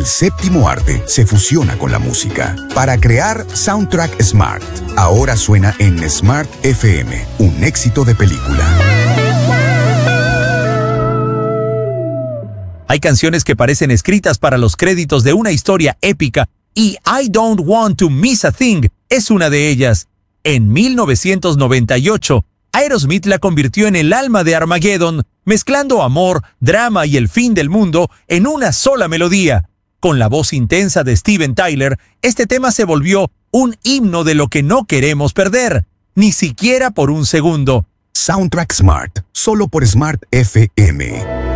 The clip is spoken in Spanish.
séptimo arte se fusiona con la música para crear Soundtrack Smart. Ahora suena en Smart FM, un éxito de película. Hay canciones que parecen escritas para los créditos de una historia épica y I Don't Want to Miss a Thing es una de ellas. En 1998, Aerosmith la convirtió en el alma de Armageddon, mezclando amor, drama y el fin del mundo en una sola melodía. Con la voz intensa de Steven Tyler, este tema se volvió un himno de lo que no queremos perder, ni siquiera por un segundo. Soundtrack Smart, solo por Smart FM.